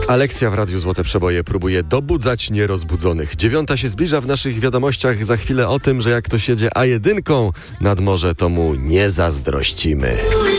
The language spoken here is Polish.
Aleksja w Radiu Złote Przeboje próbuje dobudzać nierozbudzonych. 9 się zbliża w naszych wiadomościach. Za chwilę o tym, że jak ktoś jedzie A1 nad morze, to mu nie zazdrościmy.